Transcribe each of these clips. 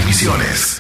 Misiones.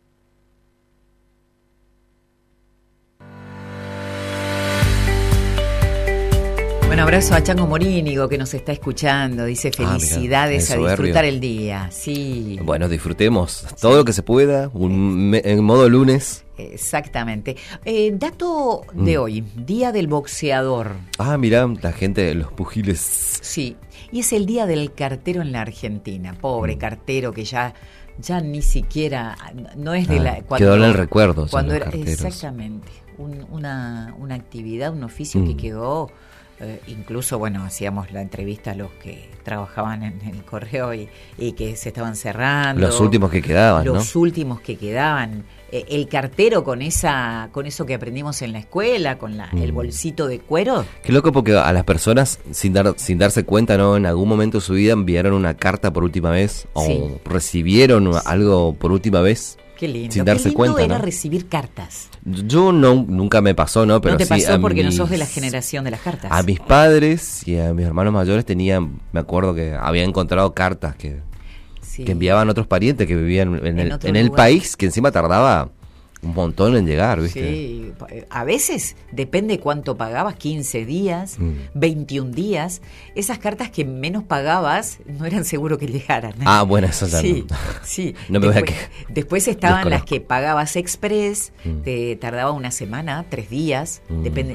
Un abrazo a Chango Morínigo que nos está escuchando. Dice felicidades a disfrutar el día. Sí. Bueno, disfrutemos todo lo que se pueda. En modo lunes. Exactamente. Dato de hoy, Día del Boxeador. Ah, mirá, la gente, los pugiles. Sí, y es el Día del Cartero en la Argentina. Pobre cartero que ya ni siquiera, no es de la... Quedó en el recuerdo. Cuando era, exactamente, una actividad, un oficio que quedó... incluso, bueno, hacíamos la entrevista a los que trabajaban en el correo y que se estaban cerrando. Los últimos que quedaban, ¿no? Los últimos que quedaban. El cartero con eso que aprendimos en la escuela, con el bolsito de cuero. Qué loco, porque a las personas, sin darse cuenta, ¿no? En algún momento de su vida enviaron una carta por última vez o recibieron algo por última vez. Qué lindo. Sin darse cuenta, era ¿no? recibir cartas. Yo nunca me pasó, ¿no? Pero no te sí pasó porque no sos de la generación de las cartas. A mis padres y a mis hermanos mayores me acuerdo que había encontrado cartas que enviaban otros parientes que vivían en el país, que encima tardaba un montón en llegar, ¿viste? Sí, a veces depende cuánto pagabas, 15 días, 21 días. Esas cartas que menos pagabas no eran seguro que llegaran. Ah, bueno, eso también. Sí. No me voy a después estaban las que pagabas express, te tardaba una semana, 3 días, depende.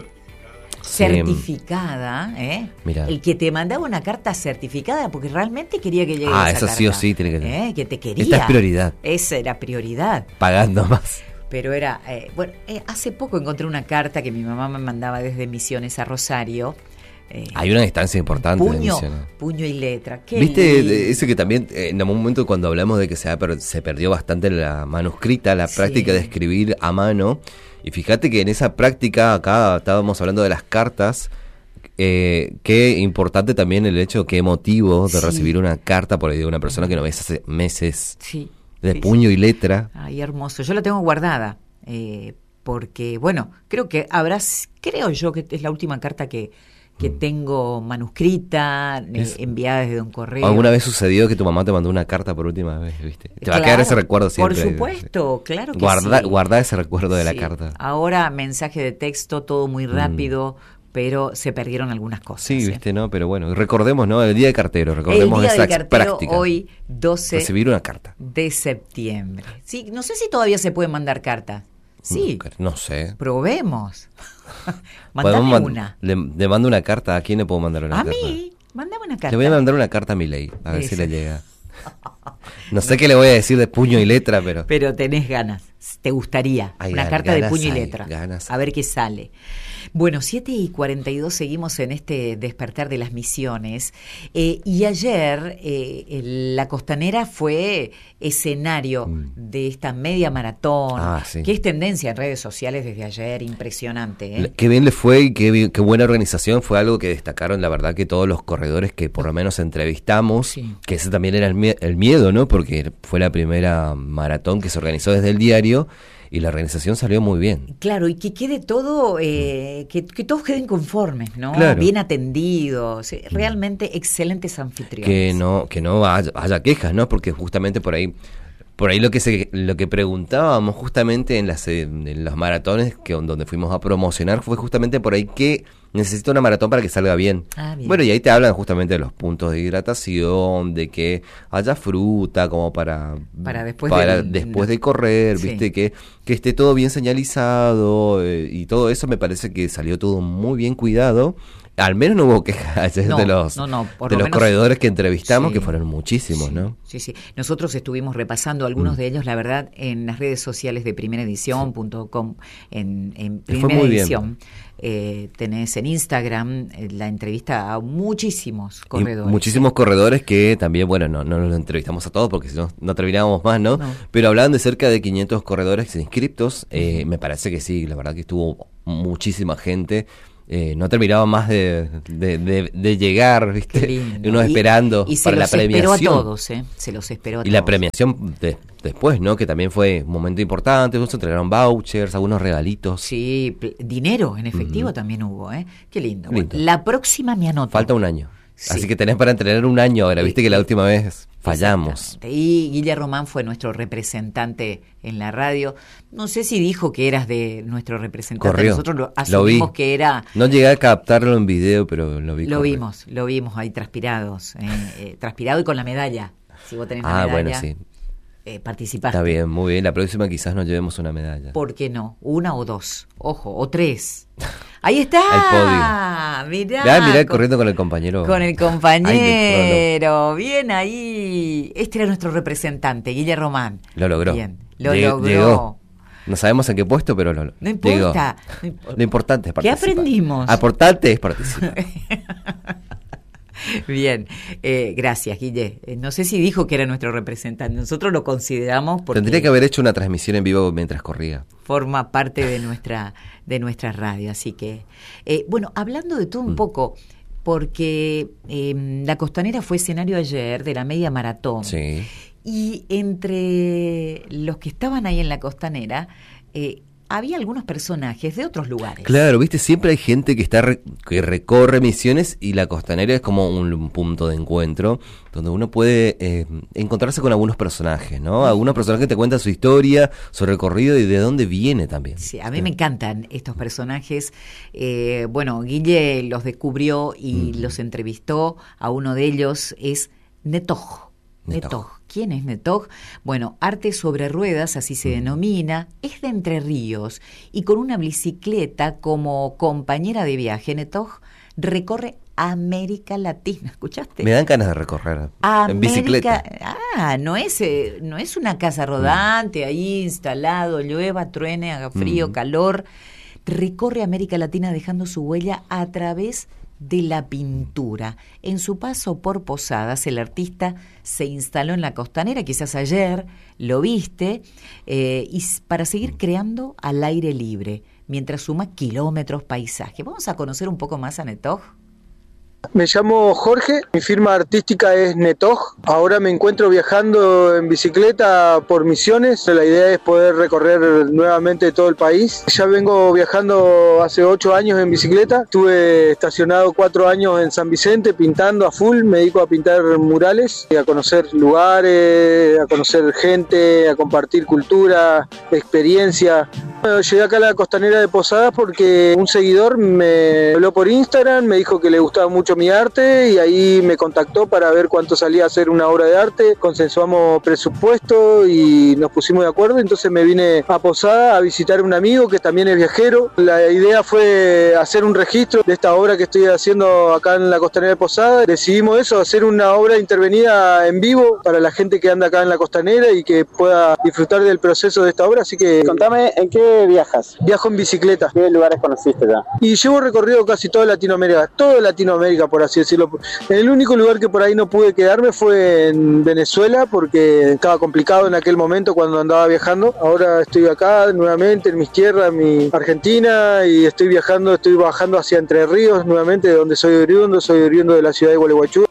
Certificada, Mirá. El que te mandaba una carta certificada porque realmente quería que llegue esa carta. Eso sí o sí tiene que tener. Que te quería. Esta es prioridad. Esa era prioridad. Pagando más. Pero era, hace poco encontré una carta que mi mamá me mandaba desde Misiones a Rosario. Hay una distancia importante de Misiones. Puño y letra. ¿Viste ese que también, en algún momento cuando hablamos de que se perdió bastante la manuscrita, la práctica de escribir a mano? Y fíjate que en esa práctica, acá estábamos hablando de las cartas, qué importante también el hecho, qué emotivo de recibir una carta por ahí de una persona que no ves hace meses. Sí. De puño y letra. Ay, hermoso. Yo la tengo guardada, porque, bueno, creo yo que es la última carta que tengo manuscrita, enviada desde un correo. ¿Alguna vez sucedió que tu mamá te mandó una carta por última vez, viste? Te va a quedar ese recuerdo siempre. Por supuesto, claro que sí. Guarda ese recuerdo de la carta. Ahora mensaje de texto, todo muy rápido, pero se perdieron algunas cosas. Sí, viste, ¿no? Pero bueno, recordemos, ¿no? El Día de Cartero, recordemos esa práctica. Hoy, 12 recibir una carta. de septiembre. Sí, no sé si todavía se pueden mandar cartas. Sí. No sé. Probemos. Mandame una. Le mando una carta. ¿A quién le puedo mandar una carta? A mí. Mándame una carta. Le voy a mandar una carta a Milei, a ver si le llega. No sé qué le voy a decir de puño y letra, pero... Pero tenés ganas. Te gustaría. Una carta de puño y letra. A ver qué sale. Bueno, 7:42 seguimos en este despertar de las misiones. Y ayer la Costanera fue escenario de esta media maratón, que es tendencia en redes sociales desde ayer, impresionante. Qué bien le fue y qué buena organización. Fue algo que destacaron, la verdad, que todos los corredores que por lo menos entrevistamos, que ese también era el miedo, ¿no? Porque fue la primera maratón que se organizó desde el diario. Y la organización salió muy bien. Claro, y que quede todo, que todos queden conformes, ¿no? Claro. Bien atendidos, realmente excelentes anfitriones. Que no haya quejas, ¿no? Porque justamente por ahí lo que preguntábamos justamente en los maratones donde fuimos a promocionar fue justamente por ahí que necesita una maratón para que salga bien. Bien. Bueno, y ahí te hablan justamente de los puntos de hidratación, de que haya fruta como para después de correr, viste, que esté todo bien señalizado, y todo eso me parece que salió todo muy bien cuidado. Al menos no hubo quejas de los corredores que entrevistamos, que fueron muchísimos, ¿no? Sí. Nosotros estuvimos repasando algunos de ellos, la verdad, en las redes sociales de primeraedición.com, en Primera Edición. Tenés en Instagram la entrevista a muchísimos corredores. Muchísimos corredores que también, bueno, no los entrevistamos a todos porque si no terminábamos más, ¿no? Pero hablaban de cerca de 500 corredores inscriptos. Me parece que sí, la verdad que estuvo muchísima gente. No terminaba más de llegar, ¿viste? Uno esperando para la premiación. Se los esperó a todos, se los esperó a todos. Y la premiación después, ¿no? Que también fue un momento importante, se entregaron vouchers, algunos regalitos. Sí, dinero en efectivo también hubo, ¿eh? Qué lindo. Bueno, la próxima me anoto. Falta un año. Sí. Así que tenés para entrenar un año ahora, viste que la última vez fallamos. Y Guille Román fue nuestro representante en la radio. No sé si dijo que eras de nuestro representante. Corrió. Nosotros asumimos que era... No llegué a captarlo en video, pero lo vi. Lo vimos ahí transpirados. Transpirado y con la medalla. Si vos tenés la medalla. Bueno, sí. Participaste. Está bien, muy bien. La próxima quizás nos llevemos una medalla. ¿Por qué no? 1 o 2. Ojo, o 3. Ahí está. El podio. Mirá corriendo con el compañero. Con el compañero. Bien ahí. Este era nuestro representante, Guille Román. Lo logró. Bien, logró. Llegó. No sabemos en qué puesto, pero no importa. Lo importante es participar. ¿Qué aprendimos? Lo importante es participar. Bien, gracias, Guille. No sé si dijo que era nuestro representante. Nosotros lo consideramos porque... Tendría que haber hecho una transmisión en vivo mientras corría. Forma parte de nuestra radio. Así que, bueno, hablando de todo un poco, porque la Costanera fue escenario ayer de la media maratón. Sí. Y entre los que estaban ahí en la Costanera... había algunos personajes de otros lugares. Claro, viste, siempre hay gente que recorre Misiones y la Costanera es como un punto de encuentro donde uno puede encontrarse con algunos personajes, ¿no? Algunos personajes que te cuentan su historia, su recorrido y de dónde viene también. Sí, a mí me encantan estos personajes. Bueno, Guille los descubrió y los entrevistó. A uno de ellos es Netoj. ¿Quién es Netoj? Bueno, arte sobre ruedas, así se denomina, es de Entre Ríos y con una bicicleta como compañera de viaje, Netoj recorre América Latina, ¿escuchaste? Me dan ganas de recorrer en bicicleta. No es una casa rodante, ahí instalado, llueva, truene, haga frío, calor. Recorre América Latina dejando su huella a través de la pintura. En su paso por Posadas, el artista se instaló en la Costanera, quizás ayer lo viste, y para seguir creando al aire libre, mientras suma kilómetros, paisaje. Vamos a conocer un poco más a Netoj. Me llamo Jorge, mi firma artística es Netoj. Ahora me encuentro viajando en bicicleta por Misiones. La idea es poder recorrer nuevamente todo el país. Ya vengo viajando hace 8 años en bicicleta. Estuve estacionado 4 años en San Vicente pintando a full. Me dedico a pintar murales, a conocer lugares, a conocer gente, a compartir cultura, experiencia. Llegué acá a la Costanera de Posadas porque un seguidor me habló por Instagram, me dijo que le gustaba mucho mi arte y ahí me contactó para ver cuánto salía a hacer una obra de arte. Consensuamos presupuesto y nos pusimos de acuerdo, entonces me vine a Posadas a visitar a un amigo que también es viajero. La idea fue hacer un registro de esta obra que estoy haciendo acá en la Costanera de Posadas. Decidimos eso, hacer una obra intervenida en vivo para la gente que anda acá en la Costanera y que pueda disfrutar del proceso de esta obra, así que... Contame, ¿en qué viajas? Viajo en bicicleta. ¿Qué lugares conociste ya? Y llevo recorrido casi toda Latinoamérica, por así decirlo. El único lugar que por ahí no pude quedarme fue en Venezuela porque estaba complicado en aquel momento cuando andaba viajando. Ahora estoy acá nuevamente en mis tierras, en mi Argentina, y estoy bajando hacia Entre Ríos nuevamente, de donde soy oriundo de la ciudad de Gualeguaychú.